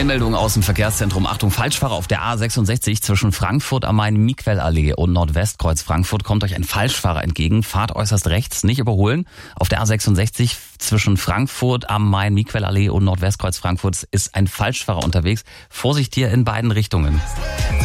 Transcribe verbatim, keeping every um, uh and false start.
Eilmeldung aus dem Verkehrszentrum. Achtung, Falschfahrer auf der A sechsundsechzig zwischen Frankfurt am Main, Miquellallee und Nordwestkreuz Frankfurt kommt euch ein Falschfahrer entgegen. Fahrt äußerst rechts, nicht überholen. Auf der A sechsundsechzig zwischen Frankfurt am Main, Miquellallee und Nordwestkreuz Frankfurt ist ein Falschfahrer unterwegs. Vorsicht hier in beiden Richtungen.